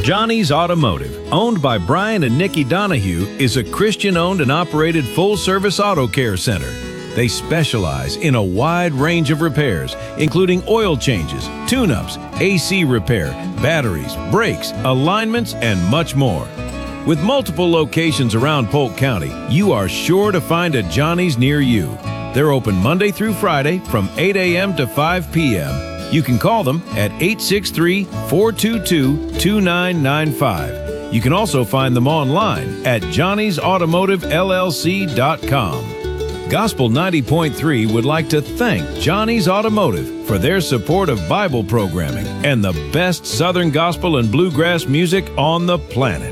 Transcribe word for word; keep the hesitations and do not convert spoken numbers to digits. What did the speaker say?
Johnny's Automotive, owned by Brian and Nikki Donahue, is a Christian-owned and operated full-service auto care center. They specialize in a wide range of repairs, including oil changes, tune-ups, A C repair, batteries, brakes, alignments, and much more. With multiple locations around Polk County, you are sure to find a Johnny's near you. They're open Monday through Friday from eight A M to five P M You can call them at eight six three, four two two, two nine nine five. You can also find them online at johnny's automotive L L C dot com. Gospel ninety point three would like to thank Johnny's Automotive for their support of Bible programming and the best Southern gospel and bluegrass music on the planet.